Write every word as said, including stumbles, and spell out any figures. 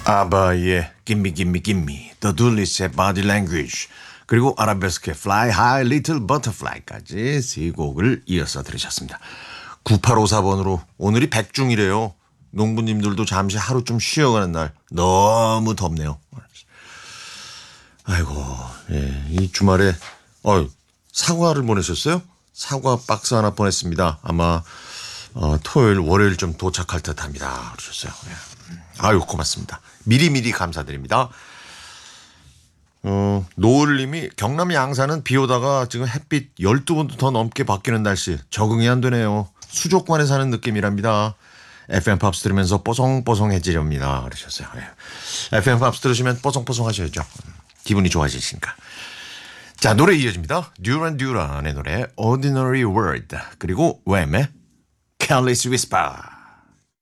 아바의 Gimme Gimme Gimme, The Doolittle Body Language, 그리고 아라베스크의 Fly High Little Butterfly까지 세 곡을 이어서 들으셨습니다. 구팔오사 번으로 오늘이 백중이래요. 농부님들도 잠시 하루 좀 쉬어가는 날 너무 덥네요. 아이고, 예, 이 주말에 어, 사과를 보내셨어요? 사과 박스 하나 보냈습니다. 아마 어, 토요일, 월요일 좀 도착할 듯합니다. 그러셨어요. 예. 아유, 고맙습니다. 미리미리 감사드립니다. 어, 노을님이 경남 양산은 비 오다가 지금 햇빛 열두 번도 더 넘게 바뀌는 날씨 적응이 안 되네요. 수족관에 사는 느낌이랍니다. 에프엠 팝스 들으면서 뽀송뽀송해지렵니다. 그러셨어요. 예. 에프엠 팝스 들으시면 뽀송뽀송 하셔야죠. 기분이 좋아지시니까. 자, 노래 이어집니다. 듀란 듀란의 노래 Ordinary World, 그리고 웸의 Careless Whisper.